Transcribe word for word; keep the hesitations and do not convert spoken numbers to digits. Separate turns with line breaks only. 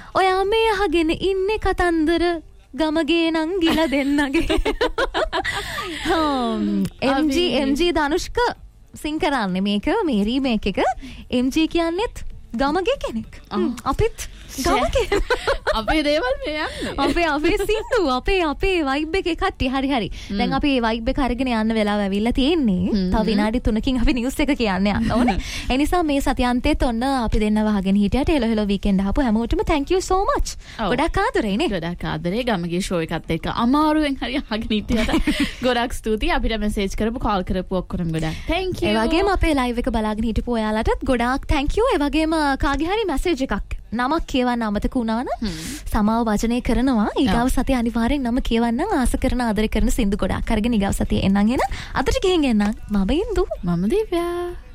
ඔයා මේ අහගෙන ඉන්නේ කතන්දර ගමගේ නං ගිල දෙන්නගේ. එම් ජී එම් ජී ධනුෂ්ක සිං කරන්නේ මේක මේ රීමේක් එක. එම් ජී කියන්නේත් ගමගේ කෙනෙක්. අපිත් ගමගේ
අපේ දේවල් මේ යන්නේ.
අපේ අපේ සින්දු අපේ අපේ වයිබ් එකේ කට්ටිය හරි හරි. දැන් අපි මේ වයිබ් එක අරගෙන යන්න වෙලාව ඇවිල්ලා තියෙන්නේ. තව විනාඩි තුනකින් අපි නිවුස් එක කියන්න යන්න ඕනේ. ඒ නිසා මේ සතියාන්තයේත් ඔන්න අපි දෙන්න වහගෙන හිටියට හෙලෝ හෙලෝ වීකෙන්ඩ් ආපු හැමෝටම thank you so much. ගොඩක් ආදරේ නේ.
ගොඩක් ආදරේ ගමගේ ෂෝ එකත් එක්ක අමාරුවෙන් හරි අහගෙන හිටියට ගොඩක් ස්තුතියි. අපිට මෙසේජ් කරපු කෝල් කරපු ඔක්කොම ගොඩක් thank you.
ඒ වගේම අපේ ලයිව් එක බලාගෙන හිටපු ඔයාලටත් ගොඩාක් thank you. ඒ වගේම කාගේ හරි මැසේජ් එකක් නමක් කියවන්න අමතක වුණා නම් සමාව වචනය කරනවා. ඊගාව සතිය අනිවාර්යෙන් නම කියවන්න ආස කරන ආදරය කරන සින්දු ගොඩක් අරගෙන ඊගාව සතිය එන්නම් එන අදට ගිහින් එන්නම්. මම ඉන්දු
මම දිව්‍යා.